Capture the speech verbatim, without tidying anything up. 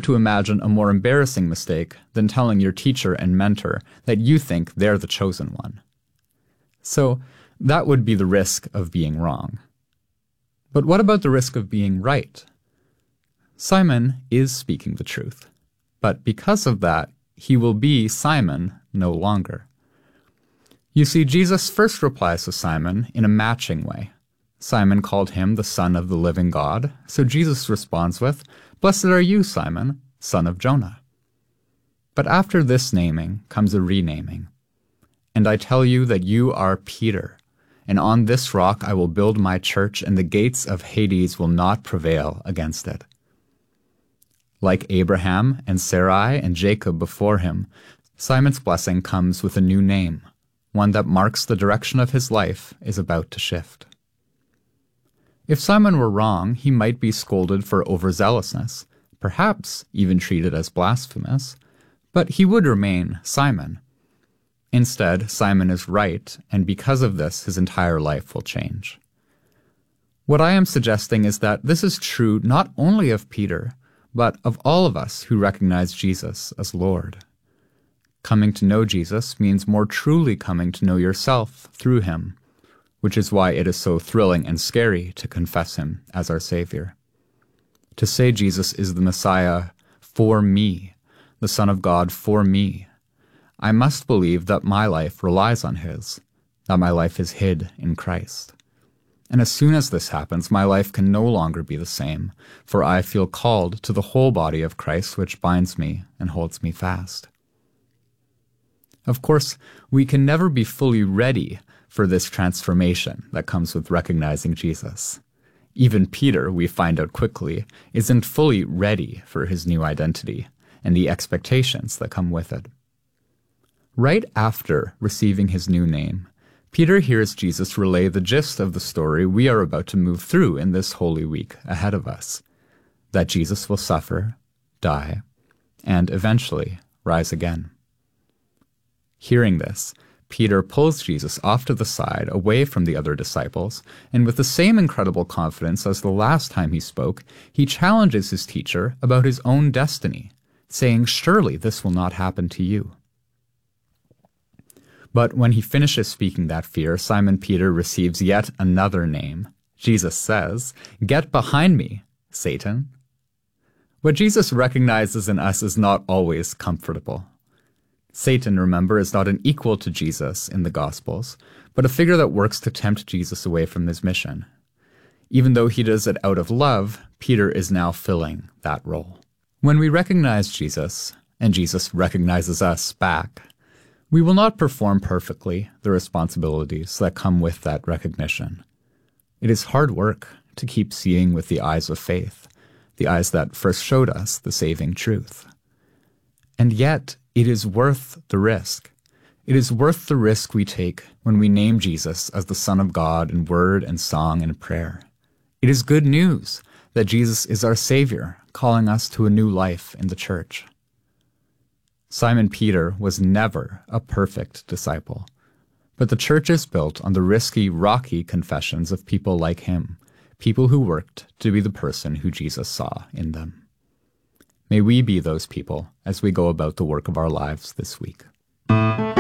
to imagine a more embarrassing mistake than telling your teacher and mentor that you think they're the chosen one. So, that would be the risk of being wrong. But what about the risk of being right? Simon is speaking the truth, but because of that, he will be Simon no longer. You see, Jesus first replies to Simon in a matching way. Simon called him the Son of the living God, so Jesus responds with, "Blessed are you, Simon, son of Jonah." But after this naming comes a renaming. "And I tell you that you are Peter, and on this rock I will build my church, and the gates of Hades will not prevail against it." Like Abraham and Sarai and Jacob before him, Simon's blessing comes with a new name, one that marks the direction of his life is about to shift. If Simon were wrong, he might be scolded for overzealousness, perhaps even treated as blasphemous, but he would remain Simon. Instead, Simon is right, and because of this, his entire life will change. What I am suggesting is that this is true not only of Peter, but of all of us who recognize Jesus as Lord. Coming to know Jesus means more truly coming to know yourself through him, which is why it is so thrilling and scary to confess him as our Savior. To say Jesus is the Messiah for me, the Son of God for me, I must believe that my life relies on his, that my life is hid in Christ. And as soon as this happens, my life can no longer be the same, for I feel called to the whole body of Christ which binds me and holds me fast. Of course, we can never be fully ready for this transformation that comes with recognizing Jesus. Even Peter, we find out quickly, isn't fully ready for his new identity and the expectations that come with it. Right after receiving his new name, Peter hears Jesus relay the gist of the story we are about to move through in this Holy Week ahead of us, that Jesus will suffer, die, and eventually rise again. Hearing this, Peter pulls Jesus off to the side, away from the other disciples, and with the same incredible confidence as the last time he spoke, he challenges his teacher about his own destiny, saying, "Surely this will not happen to you." But when he finishes speaking that fear, Simon Peter receives yet another name. Jesus says, "Get behind me, Satan." What Jesus recognizes in us is not always comfortable. Satan, remember, is not an equal to Jesus in the Gospels, but a figure that works to tempt Jesus away from his mission. Even though he does it out of love, Peter is now filling that role. When we recognize Jesus, and Jesus recognizes us back, we will not perform perfectly the responsibilities that come with that recognition. It is hard work to keep seeing with the eyes of faith, the eyes that first showed us the saving truth. And yet, it is worth the risk. It is worth the risk we take when we name Jesus as the Son of God in word and song and prayer. It is good news that Jesus is our Savior, calling us to a new life in the church. Simon Peter was never a perfect disciple, but the church is built on the risky, rocky confessions of people like him, people who worked to be the person who Jesus saw in them. May we be those people as we go about the work of our lives this week.